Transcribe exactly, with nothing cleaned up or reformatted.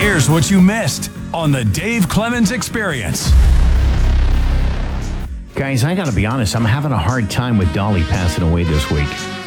Here's what you missed on the Dave Clemens Experience. Guys, I got to be honest, I'm having a hard time with Dolly passing away this week.